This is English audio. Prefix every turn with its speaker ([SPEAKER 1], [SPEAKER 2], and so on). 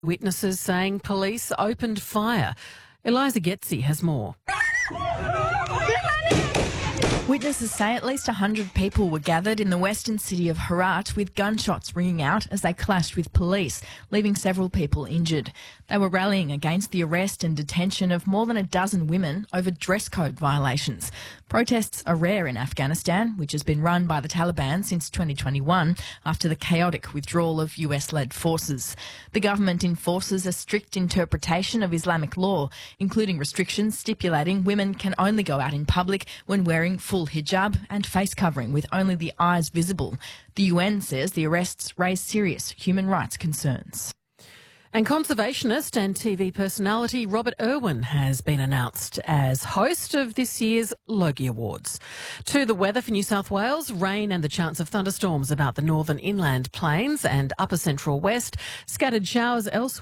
[SPEAKER 1] Witnesses saying police opened fire. Eliza Getzi has more.
[SPEAKER 2] Witnesses say at least 100 people were gathered in the western city of Herat with gunshots ringing out as they clashed with police, leaving several people injured. They were rallying against the arrest and detention of more than a dozen women over dress code violations. Protests are rare in Afghanistan, which has been run by the Taliban since 2021 after the chaotic withdrawal of US-led forces. The government enforces a strict interpretation of Islamic law, including restrictions stipulating women can only go out in public when wearing full hijab and face covering with only the eyes visible. The UN says the arrests raise serious human rights concerns.
[SPEAKER 1] And conservationist and TV personality Robert Irwin has been announced as host of this year's Logie Awards. To the weather for New South Wales, rain and the chance of thunderstorms about the northern inland plains and upper central west, scattered showers elsewhere.